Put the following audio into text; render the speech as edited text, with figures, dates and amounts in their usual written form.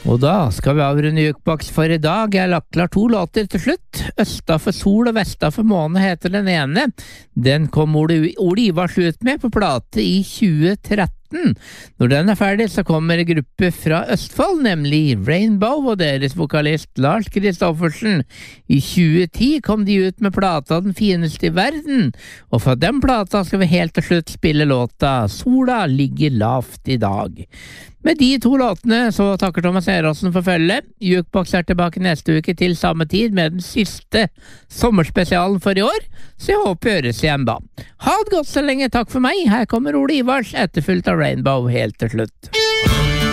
Og da skal vi avrunde Jukebox for i dag. Jeg har lagt klar 2 låter til slutt. Østa for sol og vesta for måne heter den ene. Den kom Ole Ivars ut med på plate i 2013. Når den ferdig så kommer en gruppe fra Østfold, nemlig Rainbow og deres vokalist Lars Kristoffersen. I 2010 kom de ut med plata Den fineste i verden, og fra den plata skal vi helt til slutt spille låta Sola ligger lavt i dag. Med de 2 låtene så takker Thomas Eråsen for følge. Jukebox tilbake neste uke til samme tid med den siste sommerspesialen for i år, så jeg håper vi høres igjen da. Ha det godt så lenge, takk for meg. Her kommer Ole Ivars, etterfulgt av Rainbow helt til slutt.